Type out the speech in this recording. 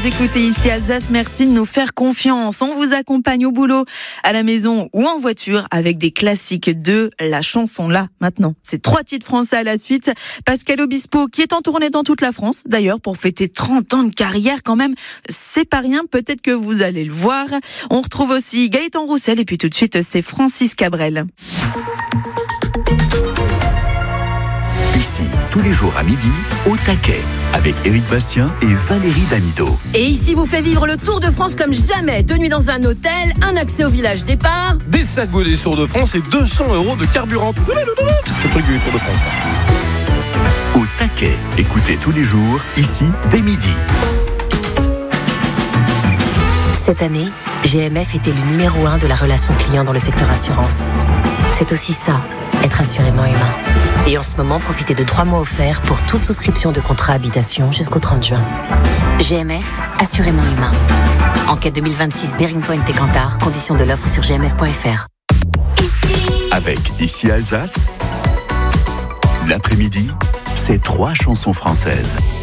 Vous écoutez ici Alsace, merci de nous faire confiance. On vous accompagne au boulot, à la maison ou en voiture avec des classiques de la chanson là maintenant. C'est 3 titres français à la suite. Pascal Obispo qui est en tournée dans toute la France d'ailleurs pour fêter 30 ans de carrière quand même. C'est pas rien, peut-être que vous allez le voir. On retrouve aussi Gaëtan Roussel et puis tout de suite c'est Francis Cabrel. Ici, tous les jours à midi, au taquet, avec Éric Bastien et Valérie Damido. Et ici, vous fait vivre le Tour de France comme jamais. 2 nuits dans un hôtel, un accès au village départ. Des sacs godets Tour de France et 200 € de carburant. C'est le truc du Tour de France. Au taquet, écoutez tous les jours, ici, dès midi. Cette année, GMF était le numéro 1 de la relation client dans le secteur assurance. C'est aussi ça, être assurément humain. Et en ce moment, profitez de 3 mois offerts pour toute souscription de contrat habitation jusqu'au 30 juin. GMF, assurément humain. Enquête 2026 Bearing Point et Cantar, conditions de l'offre sur gmf.fr. Avec Ici Alsace, l'après-midi, c'est 3 chansons françaises.